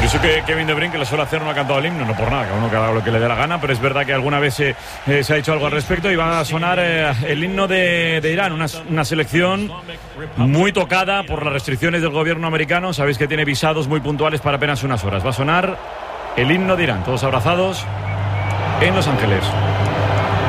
eso que Kevin De Bruyne, que le suele hacer, no ha cantado el himno, no por nada, cada uno que haga lo que le dé la gana, pero es verdad que alguna vez se ha dicho algo al respecto y va a sonar el himno de Irán, una selección muy tocada por las restricciones del gobierno americano. Sabéis que tiene visados muy puntuales para apenas unas horas. Va a sonar el himno de Irán, todos abrazados en Los Ángeles.